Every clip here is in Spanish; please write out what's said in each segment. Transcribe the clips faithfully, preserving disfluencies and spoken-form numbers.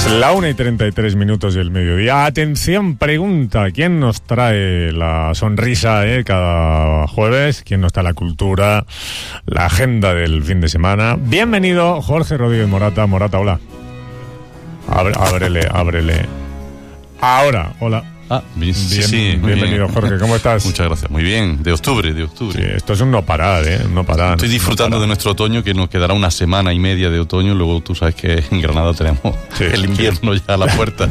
La una y treinta y tres minutos del mediodía. Atención, pregunta. ¿Quién nos trae la sonrisa eh, cada jueves? ¿Quién nos trae la cultura? La agenda del fin de semana. Bienvenido, Jorge Rodríguez Morata. Morata, hola. Abre, ábrele, ábrele. Ahora, hola. Ah, bien, sí, bien, sí, bienvenido, bien. Jorge. ¿Cómo estás? Muchas gracias. Muy bien. De octubre, de octubre. Sí, esto es un no parar, ¿eh? No parar. Estoy disfrutando no parar. de nuestro otoño, que nos quedará una semana y media de otoño. Luego tú sabes que en Granada tenemos Sí, el invierno sí. ya a la puerta.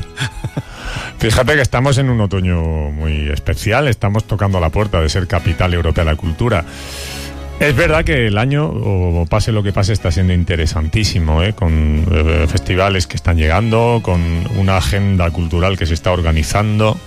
Fíjate que estamos en un otoño muy especial. Estamos tocando a la puerta de ser capital europea de la cultura. Es verdad que el año, o pase lo que pase, está siendo interesantísimo, ¿eh? Con eh, festivales que están llegando, con una agenda cultural que se está organizando.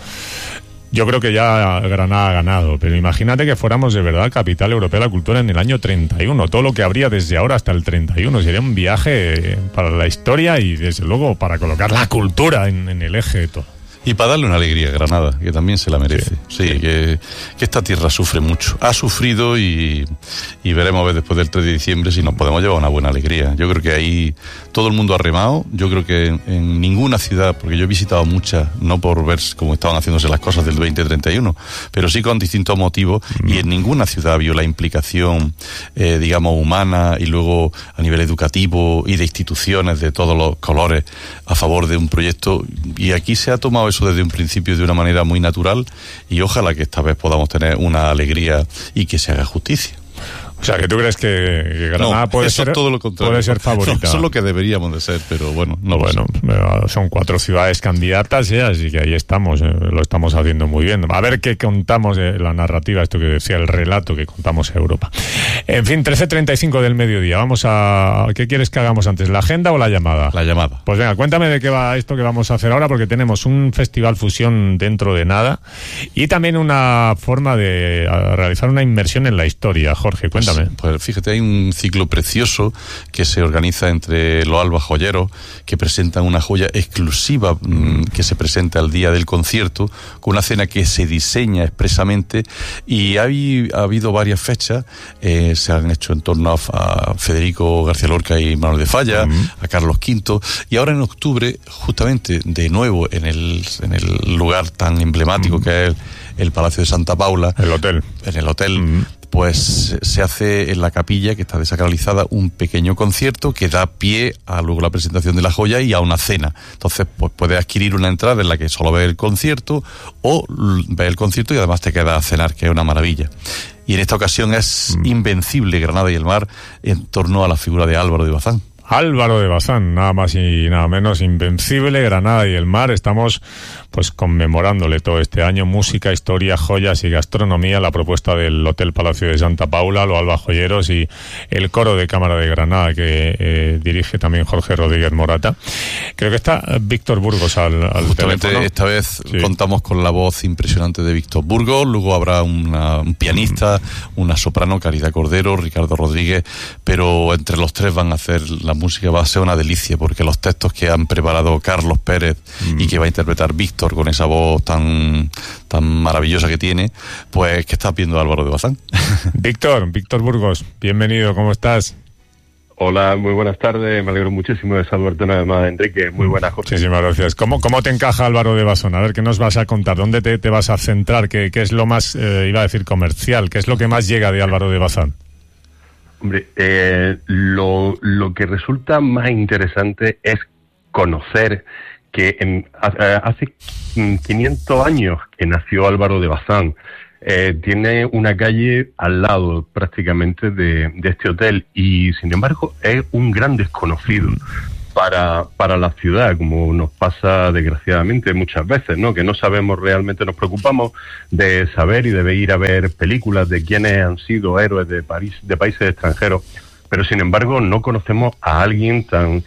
Yo creo que ya Granada ha ganado, pero imagínate que fuéramos de verdad capital europea de la cultura en el año treinta y uno. Todo lo que habría desde ahora hasta el treinta y uno sería un viaje para la historia y, desde luego, para colocar la cultura en, en el eje de todo. Y para darle una alegría a Granada, que también se la merece. Sí, sí, sí. Que, que esta tierra sufre mucho. Ha sufrido y, y veremos a ver después del tres de diciembre si nos podemos llevar una buena alegría. Yo creo que ahí todo el mundo ha remado. Yo creo que en, en ninguna ciudad, porque yo he visitado muchas, no por ver cómo estaban haciéndose las cosas del veinte treinta y uno, pero sí con distintos motivos, mm. y en ninguna ciudad vio la implicación, eh, digamos, humana y luego a nivel educativo y de instituciones de todos los colores a favor de un proyecto. Y aquí se ha tomado eso desde un principio de una manera muy natural y ojalá que esta vez podamos tener una alegría y que se haga justicia. O sea, que tú crees que, que Granada no, puede eso ser todo lo contrario. Puede ser favorita. No, eso es lo que deberíamos de ser, pero bueno, no bueno, lo son cuatro ciudades candidatas, ¿eh? Así que ahí estamos, eh, lo estamos haciendo muy bien. A ver qué contamos de la narrativa, esto que decía, el relato que contamos a Europa. En fin, trece treinta y cinco del mediodía. Vamos a... ¿Qué quieres que hagamos antes, la agenda o la llamada? La llamada. Pues venga, cuéntame de qué va esto que vamos a hacer ahora, porque tenemos un festival fusión dentro de nada y también una forma de realizar una inmersión en la historia. Jorge, cuéntame. Pues, pues fíjate, hay un ciclo precioso que se organiza entre los Alba Joyeros, que presentan una joya exclusiva mmm, que se presenta al día del concierto, con una cena que se diseña expresamente, y hay, ha habido varias fechas, eh, se han hecho en torno a, a Federico García Lorca y Manuel de Falla, uh-huh. a Carlos quinto, y ahora en octubre, justamente de nuevo en el, en el lugar tan emblemático uh-huh. que es el, el Palacio de Santa Paula, el hotel, en el hotel, uh-huh. pues se hace en la capilla, que está desacralizada, un pequeño concierto que da pie a luego la presentación de la joya y a una cena. Entonces, pues puedes adquirir una entrada en la que solo ves el concierto o ves el concierto y además te quedas a cenar, que es una maravilla. Y en esta ocasión es mm. invencible Granada y el mar en torno a la figura de Álvaro de Bazán. Álvaro de Bazán, nada más y nada menos, invencible, Granada y el mar. Estamos pues conmemorándole todo este año, música, historia, joyas y gastronomía, la propuesta del Hotel Palacio de Santa Paula, los Alba Joyeros y el coro de Cámara de Granada que eh, dirige también Jorge Rodríguez Morata. Creo que está Víctor Burgos al, al Justamente teléfono. Esta vez sí. contamos con la voz impresionante de Víctor Burgos, luego habrá una, un pianista, una soprano, Caridad Cordero, Ricardo Rodríguez, pero entre los tres van a hacer la música, va a ser una delicia, porque los textos que han preparado Carlos Pérez mm. y que va a interpretar Víctor con esa voz tan tan maravillosa que tiene, pues ¿qué estás viendo, Álvaro de Bazán? Víctor, Víctor Burgos, bienvenido, ¿cómo estás? Hola, muy buenas tardes, me alegro muchísimo de saludarte una vez más, Enrique, muy buenas, Jorge. Muchísimas gracias. ¿Cómo, cómo te encaja Álvaro de Bazán? A ver, ¿qué nos vas a contar? ¿Dónde te, te vas a centrar? ¿Qué, qué es lo más, eh, iba a decir comercial, qué es lo que más llega de Álvaro de Bazán? Hombre, eh, lo, lo que resulta más interesante es conocer que en, hace quinientos años que nació Álvaro de Bazán. Eh, tiene una calle al lado prácticamente de, de este hotel y sin embargo es un gran desconocido para, para la ciudad, como nos pasa desgraciadamente muchas veces, ¿no? Que no sabemos realmente, nos preocupamos de saber y de ir a ver películas de quienes han sido héroes de París, de países extranjeros, pero sin embargo no conocemos a alguien tan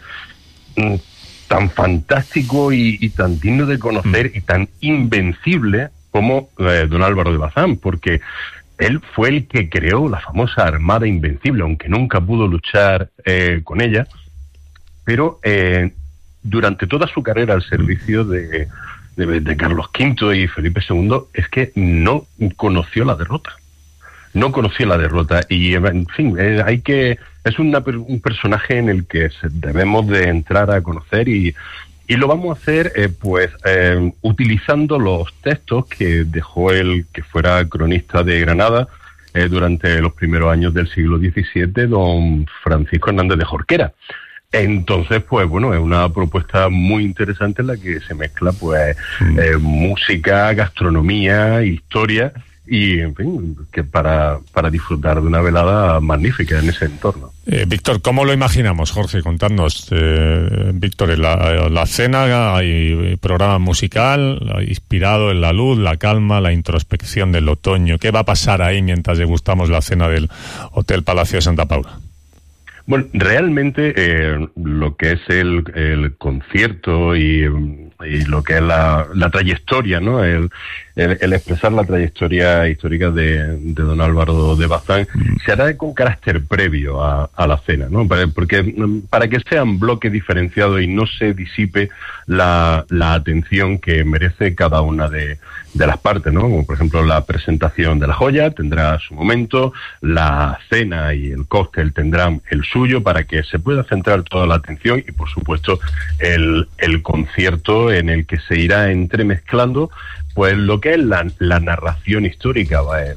tan fantástico y, y tan digno de conocer y tan invencible como eh, don Álvaro de Bazán, porque él fue el que creó la famosa Armada Invencible, aunque nunca pudo luchar eh, con ella, pero eh, durante toda su carrera al servicio de, de, de Carlos quinto y Felipe segundo, es que no conoció la derrota. No conoció la derrota y, en fin, eh, hay que es una, un personaje en el que debemos de entrar a conocer y, Y lo vamos a hacer eh, pues eh, utilizando los textos que dejó el que fuera cronista de Granada eh, durante los primeros años del siglo diecisiete, don Francisco Hernández de Jorquera. Entonces, pues bueno, es una propuesta muy interesante en la que se mezcla pues mm. eh, música, gastronomía, historia y, en fin, que para, para disfrutar de una velada magnífica en ese entorno. Eh, Víctor, ¿cómo lo imaginamos, Jorge? Contadnos. Eh, Víctor, en la, la cena hay programa musical inspirado en la luz, la calma, la introspección del otoño. ¿Qué va a pasar ahí mientras degustamos la cena del Hotel Palacio de Santa Paula? Bueno, realmente eh, lo que es el, el concierto y, y lo que es la, la trayectoria, ¿no? El, el, el expresar la trayectoria histórica de, de don Álvaro de Bazán se hará con carácter previo a, a la cena, ¿no? Para, porque para que sean bloques diferenciados y no se disipe la, la atención que merece cada una de, de las partes, ¿no? Como por ejemplo la presentación de la joya tendrá su momento, la cena y el cóctel tendrán el suyo para que se pueda centrar toda la atención y por supuesto el, el concierto en el que se irá entremezclando pues lo que es la, la narración histórica eh,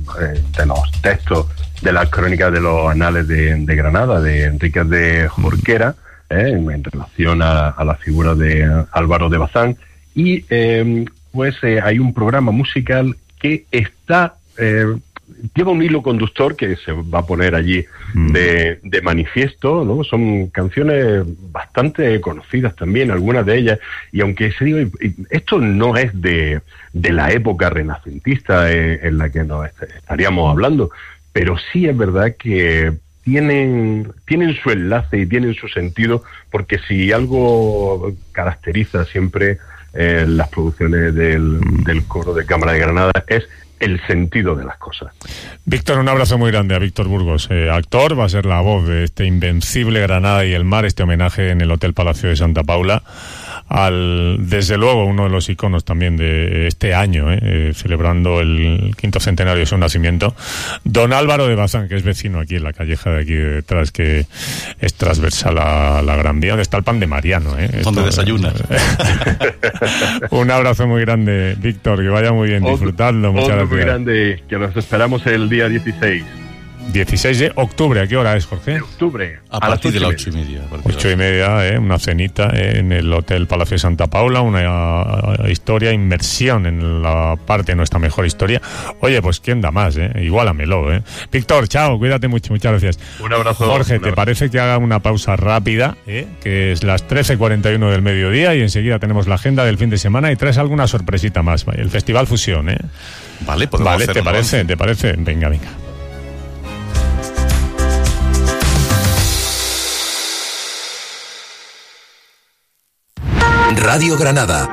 de los textos de las crónicas de los anales de, de Granada, de Enríquez de Jorquera, eh, en relación a, a la figura de Álvaro de Bazán. Y eh, pues eh, hay un programa musical que está... Eh, lleva un hilo conductor que se va a poner allí de, de manifiesto, ¿no? Son canciones bastante conocidas también, algunas de ellas, y aunque se diga, esto no es de, de la época renacentista eh, en la que nos est- estaríamos hablando, pero sí es verdad que tienen, tienen su enlace y tienen su sentido, porque si algo caracteriza siempre eh, las producciones del, del coro de Cámara de Granada es el sentido de las cosas. Víctor, un abrazo muy grande a Víctor Burgos, eh, actor, va a ser la voz de este invencible Granada y el mar, este homenaje en el Hotel Palacio de Santa Paula, al, desde luego, uno de los iconos también de este año, eh, eh, celebrando el quinto centenario de su nacimiento, don Álvaro de Bazán, que es vecino aquí en la calleja de aquí detrás, que es transversal a la Gran Vía, donde está el pan de Mariano. Eh, donde Esto, desayunas. Un abrazo muy grande, Víctor, que vaya muy bien, disfrutando. Muchas otro gracias. Muy grande, que nos esperamos el día dieciséis. dieciséis de octubre, ¿a qué hora es, Jorge? De octubre. A, a partir de las ocho y media. Ocho y media, eh, una cenita eh, en el Hotel Palacio de Santa Paula, una uh, historia, inmersión en la parte de nuestra mejor historia. Oye, pues quién da más, eh, igualamelo, eh. Víctor, chao, cuídate mucho, muchas gracias. Un abrazo. Jorge, un ¿te abrazo. parece que haga una pausa rápida, eh, que es las trece cuarenta y uno del mediodía y enseguida tenemos la agenda del fin de semana y traes alguna sorpresita más, el Festival Fusión, eh? Vale, podemos Vale, hacerlo, ¿te parece? ¿no? ¿Te parece? Venga, venga. Radio Granada.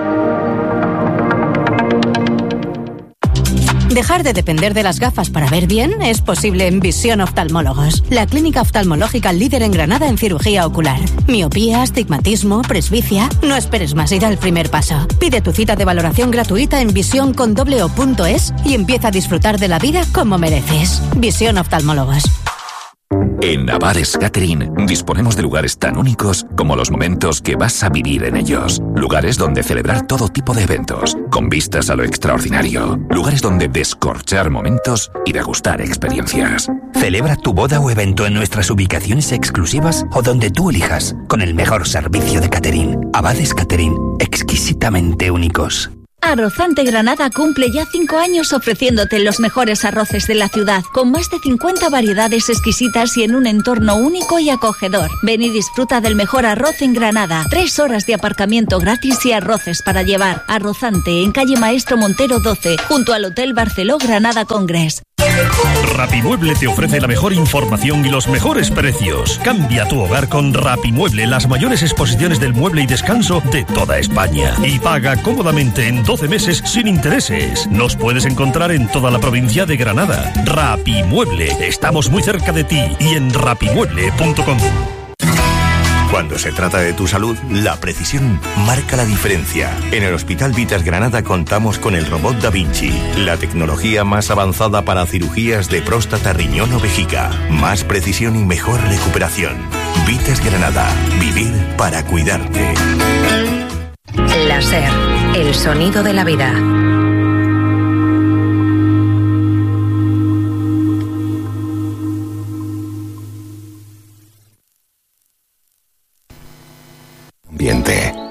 Dejar de depender de las gafas para ver bien es posible en Visión Oftalmólogos, la clínica oftalmológica líder en Granada en cirugía ocular. Miopía, astigmatismo, presbicia. No esperes más y da el primer paso. Pide tu cita de valoración gratuita en visión con doble o punto es y empieza a disfrutar de la vida como mereces. Visión Oftalmólogos. En Navares Catering disponemos de lugares tan únicos como los momentos que vas a vivir en ellos. Lugares donde celebrar todo tipo de eventos, con vistas a lo extraordinario. Lugares donde descorchar momentos y degustar experiencias. Celebra tu boda o evento en nuestras ubicaciones exclusivas o donde tú elijas, con el mejor servicio de catering. Abades Catering, exquisitamente únicos. Arrozante Granada cumple ya cinco años ofreciéndote los mejores arroces de la ciudad, con más de cincuenta variedades exquisitas y en un entorno único y acogedor. Ven y disfruta del mejor arroz en Granada. Tres horas de aparcamiento gratis y arroces para llevar. Arrozante en calle Maestro Montero doce, junto al Hotel Barceló Granada Congress. Rapimueble te ofrece la mejor información y los mejores precios. Cambia tu hogar con Rapimueble, las mayores exposiciones del mueble y descanso de toda España. Y paga cómodamente en doce meses sin intereses. Nos puedes encontrar en toda la provincia de Granada. Rapimueble, estamos muy cerca de ti y en rapimueble punto com. Cuando se trata de tu salud, la precisión marca la diferencia. En el Hospital Vitas Granada contamos con el robot Da Vinci, la tecnología más avanzada para cirugías de próstata, riñón o vejiga. Más precisión y mejor recuperación. Vitas Granada. Vivir para cuidarte. La SER, el sonido de la vida. Ambiente.